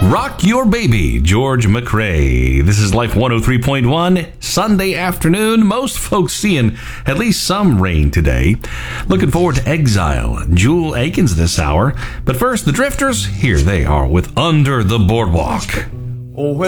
Rock Your Baby, George McRae. This is Life 103.1, Sunday afternoon. Most folks seeing at least some rain today. Looking forward to Exile, Jewel Akins this hour. But first, the Drifters, here they are with Under the Boardwalk. Oh, well.